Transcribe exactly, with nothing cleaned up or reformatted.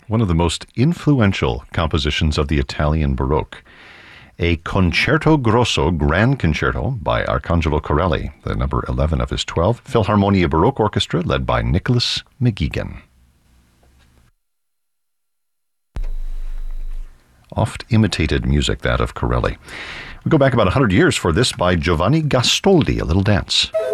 one of the most influential compositions of the Italian Baroque. A Concerto Grosso Grand Concerto by Arcangelo Corelli, the number eleven of his twelve, Philharmonia Baroque Orchestra led by Nicholas McGeegan. Oft imitated music, that of Corelli. We go back about one hundred years for this by Giovanni Gastoldi, a little dance.